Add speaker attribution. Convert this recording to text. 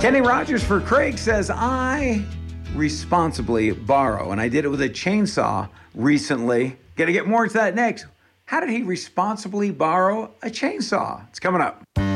Speaker 1: Kenny Rogers for Craig says, I responsibly borrow, and I did it with a chainsaw recently. Got to get more into that next. How did he responsibly borrow a chainsaw? It's coming up.